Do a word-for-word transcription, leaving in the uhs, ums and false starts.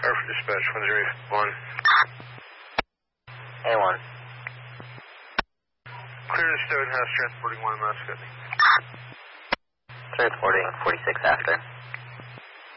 for dispatch, one zero one. A one. Clear to Stone House, transporting one Muscat. Transporting forty-six after.